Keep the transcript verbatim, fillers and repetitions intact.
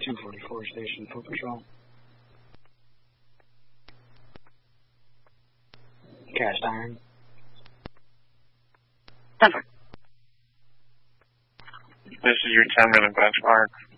two forty-four station, foot patrol. Cast iron. This is your ten minute benchmark.